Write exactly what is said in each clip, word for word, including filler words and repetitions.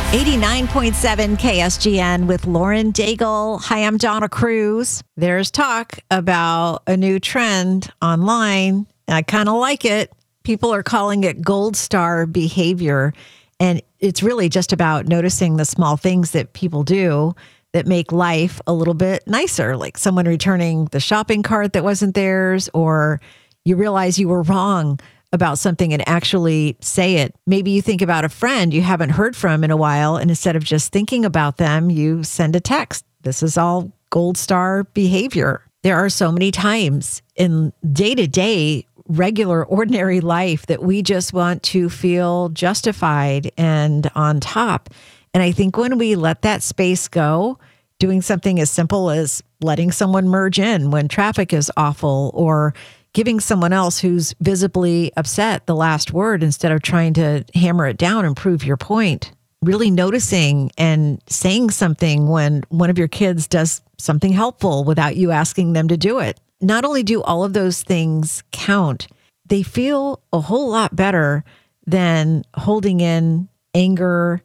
eighty-nine point seven K S G N with Lauren Daigle. Hi, I'm Donna Cruz. There's talk about a new trend online, and I kind of like it. People are calling it gold star behavior, and it's really just about noticing the small things that people do that make life a little bit nicer, like someone returning the shopping cart that wasn't theirs, or you realize you were wrong about something and actually say it. Maybe you think about a friend you haven't heard from in a while, and instead of just thinking about them, you send a text. This is all gold star behavior. There are so many times in day-to-day, regular, ordinary life that we just want to feel justified and on top. And I think when we let that space go, doing something as simple as letting someone merge in when traffic is awful, or giving someone else who's visibly upset the last word instead of trying to hammer it down and prove your point. Really noticing and saying something when one of your kids does something helpful without you asking them to do it. Not only do all of those things count, they feel a whole lot better than holding in anger,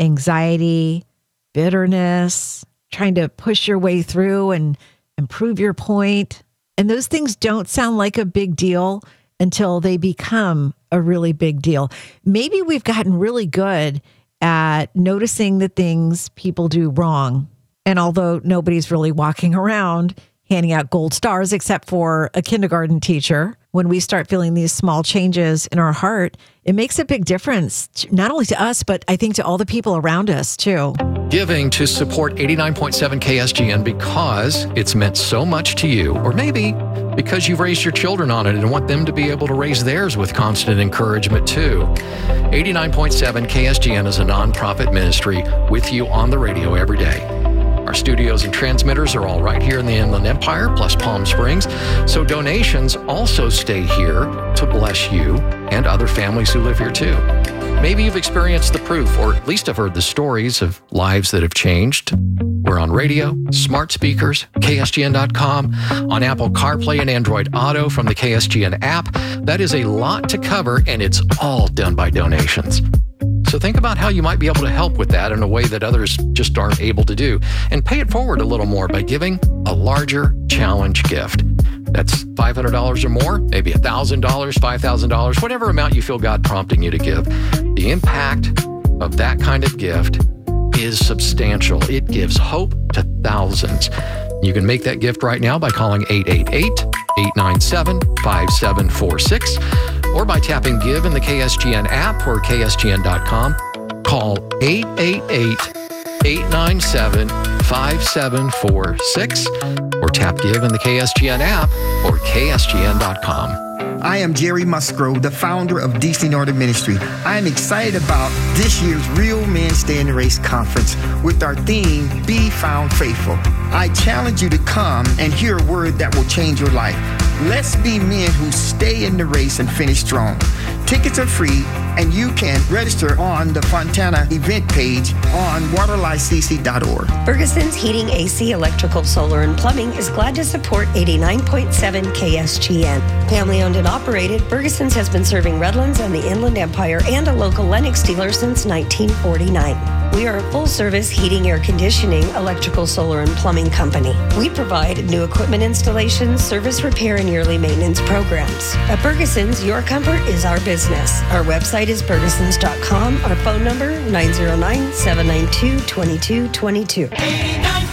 anxiety, bitterness, trying to push your way through and, and prove your point. And those things don't sound like a big deal until they become a really big deal. Maybe we've gotten really good at noticing the things people do wrong. And although nobody's really walking around handing out gold stars except for a kindergarten teacher, when we start feeling these small changes in our heart, it makes a big difference, not only to us, but I think to all the people around us too. Giving to support eighty-nine point seven K S G N because it's meant so much to you, or maybe because you've raised your children on it and want them to be able to raise theirs with constant encouragement too. eighty-nine point seven K S G N is a nonprofit ministry with you on the radio every day. Our studios and transmitters are all right here in the Inland Empire, plus Palm Springs. So donations also stay here to bless you and other families who live here too. Maybe you've experienced the proof, or at least have heard the stories of lives that have changed. We're on radio, smart speakers, K S G N dot com, on Apple CarPlay and Android Auto from the K S G N app. That is a lot to cover, and it's all done by donations. So think about how you might be able to help with that in a way that others just aren't able to do, and pay it forward a little more by giving a larger challenge gift. That's five hundred dollars or more, maybe one thousand dollars, five thousand dollars, whatever amount you feel God prompting you to give. The impact of that kind of gift is substantial. It gives hope to thousands. You can make that gift right now by calling eight eight eight, eight nine seven, five seven four six or by tapping Give in the K S G N app or K S G N dot com. Call eight eight eight, eight nine seven, five seven four six or tap Give in the K S G N app or K S G N dot com. I am Jerry Musgrove, the founder of D C Northern Ministry. I am excited about this year's Real Men Stay in the Race Conference with our theme, Be Found Faithful. I challenge you to come and hear a word that will change your life. Let's be men who stay in the race and finish strong. Tickets are free, and you can register on the Fontana event page on waterlife c c dot org. Ferguson's Heating, A C, Electrical, Solar, and Plumbing is glad to support eighty-nine point seven K S G N. Family owned and operated, Ferguson's has been serving Redlands and the Inland Empire and a local Lennox dealer since nineteen forty-nine. We are a full-service heating, air conditioning, electrical, solar, and plumbing company. We provide new equipment installations, service repair, and yearly maintenance programs. At Ferguson's, your comfort is our business. Our website is fergusons dot com. Our phone number, nine zero nine, seven nine two, two two two two.